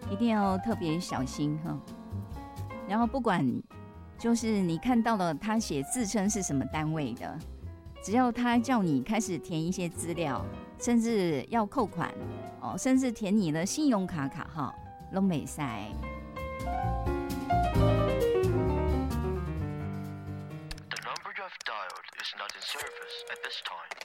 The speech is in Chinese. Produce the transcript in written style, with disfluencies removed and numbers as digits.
一定要特别小心哈。然后不管就是你看到了他写自称是什么单位的，只要他叫你开始填一些资料，甚至要扣款哦，甚至填你的信用卡卡号，都没塞。 The number you have dialed is not in service at this time.